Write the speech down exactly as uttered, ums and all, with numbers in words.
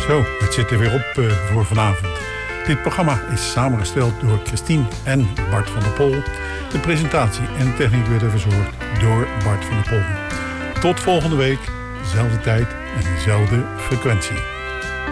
Zo, het zit er weer op uh, voor vanavond. Dit programma is samengesteld door Christine en Bart van der Pol. De presentatie en techniek werden verzorgd door Bart van der Pol. Tot volgende week, dezelfde tijd en dezelfde frequentie.